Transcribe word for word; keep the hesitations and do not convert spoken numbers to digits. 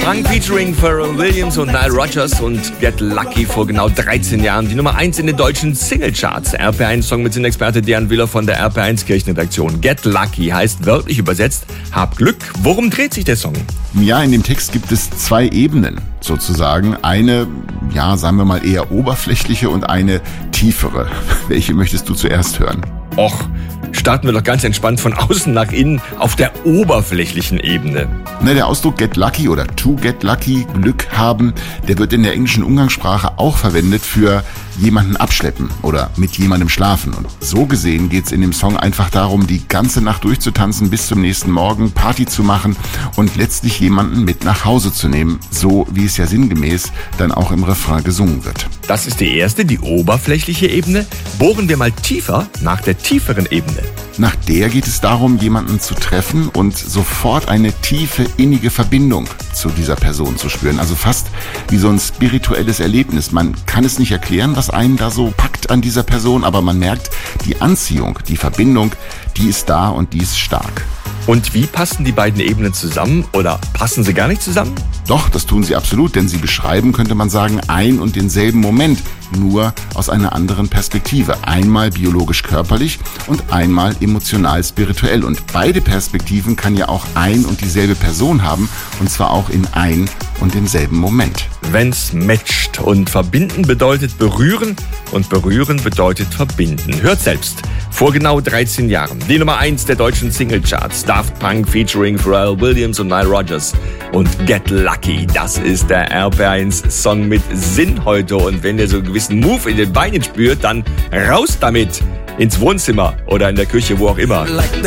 Punk featuring Pharrell Williams und Nile Rodgers und Get Lucky vor genau dreizehn Jahren. Die Nummer eins in den deutschen Singlecharts. R P eins Song mit Sinn-Experte Dejan Willer von der R P eins Kirchenredaktion. Get Lucky heißt wörtlich übersetzt, hab Glück. Worum dreht sich der Song? Ja, in dem Text gibt es zwei Ebenen sozusagen. Eine, ja, sagen wir mal eher oberflächliche und eine tiefere. Welche möchtest du zuerst hören? Och, starten wir doch ganz entspannt von außen nach innen auf der oberflächlichen Ebene. Na, der Ausdruck get lucky oder to get lucky, Glück haben, der wird in der englischen Umgangssprache auch verwendet für jemanden abschleppen oder mit jemandem schlafen. Und so gesehen geht's in dem Song einfach darum, die ganze Nacht durchzutanzen, bis zum nächsten Morgen Party zu machen und letztlich jemanden mit nach Hause zu nehmen, so wie es ja sinngemäß dann auch im Refrain gesungen wird. Das ist die erste, die oberflächliche Ebene. Bohren wir mal tiefer nach der tieferen Ebene. Nach der geht es darum, jemanden zu treffen und sofort eine tiefe, innige Verbindung zu dieser Person zu spüren. Also fast wie so ein spirituelles Erlebnis. Man kann es nicht erklären, was einen da so packt an dieser Person, aber man merkt, die Anziehung, die Verbindung, die ist da und die ist stark. Und wie passen die beiden Ebenen zusammen oder passen sie gar nicht zusammen? Doch, das tun sie absolut, denn sie beschreiben, könnte man sagen, ein und denselben Moment, nur aus einer anderen Perspektive. Einmal biologisch-körperlich und einmal emotional-spirituell. Und beide Perspektiven kann ja auch ein und dieselbe Person haben, und zwar auch in ein und demselben Moment. Wenn's matcht und verbinden bedeutet berühren und berühren bedeutet verbinden. Hört selbst. Vor genau dreizehn Jahren. Die Nummer eins der deutschen Singlecharts. Daft Punk featuring Pharrell Williams und Nile Rodgers. Und Get Lucky. Das ist der R P eins Song mit Sinn heute. Und wenn ihr so einen gewissen Move in den Beinen spürt, dann raus damit. Ins Wohnzimmer oder in der Küche, wo auch immer. Like